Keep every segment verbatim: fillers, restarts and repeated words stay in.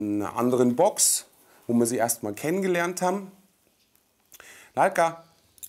einer anderen Box, wo wir sie erst mal kennengelernt haben. Lalka.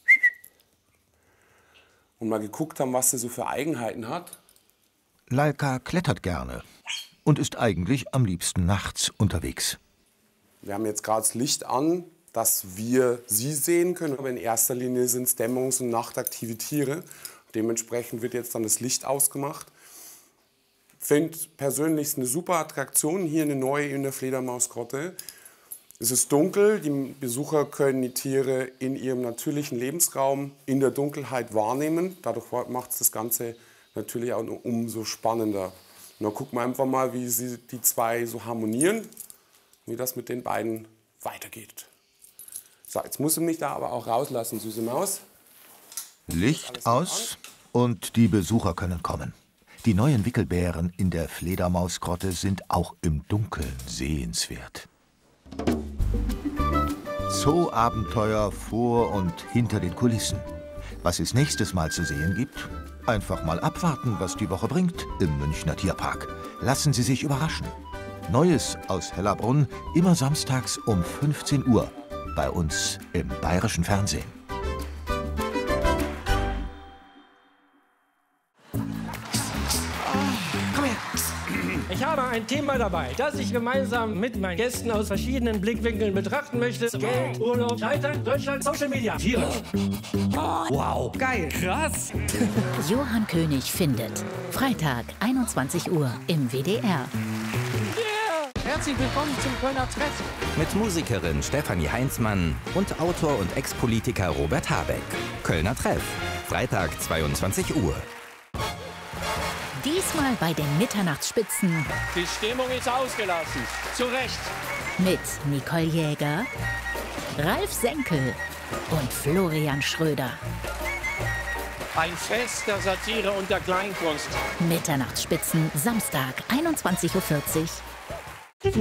Und mal geguckt haben, was sie so für Eigenheiten hat. Lalka klettert gerne und ist eigentlich am liebsten nachts unterwegs. Wir haben jetzt gerade das Licht an, dass wir sie sehen können. Aber in erster Linie sind es dämmerungs- und nachtaktive Tiere. Dementsprechend wird jetzt dann das Licht ausgemacht. Ich finde persönlich eine super Attraktion, hier eine neue in der Fledermausgrotte. Es ist dunkel, die Besucher können die Tiere in ihrem natürlichen Lebensraum in der Dunkelheit wahrnehmen. Dadurch macht es das Ganze natürlich auch umso spannender. Und dann gucken wir einfach mal, wie sie, die zwei so harmonieren, wie das mit den beiden weitergeht. So, jetzt muss ich mich da aber auch rauslassen, süße Maus. Licht aus und die Besucher können kommen. Die neuen Wickelbären in der Fledermausgrotte sind auch im Dunkeln sehenswert. Zoo-Abenteuer vor und hinter den Kulissen. Was es nächstes Mal zu sehen gibt? Einfach mal abwarten, was die Woche bringt im Münchner Tierpark. Lassen Sie sich überraschen. Neues aus Hellerbrunn immer samstags um fünfzehn Uhr bei uns im Bayerischen Fernsehen. Ich habe ein Thema dabei, das ich gemeinsam mit meinen Gästen aus verschiedenen Blickwinkeln betrachten möchte. Geld, Urlaub, Scheitern, Deutschland, Social Media. Tiere. Wow, geil, krass. Johann König findet. Freitag, einundzwanzig Uhr im W D R. Yeah. Herzlich willkommen zum Kölner Treff. Mit Musikerin Stefanie Heinzmann und Autor und Ex-Politiker Robert Habeck. Kölner Treff. Freitag, zweiundzwanzig Uhr. Diesmal bei den Mitternachtsspitzen. Die Stimmung ist ausgelassen. Zu Recht. Mit Nicole Jäger, Ralf Senkel und Florian Schröder. Ein Fest der Satire und der Kleinkunst. Mitternachtsspitzen, Samstag, einundzwanzig Uhr vierzig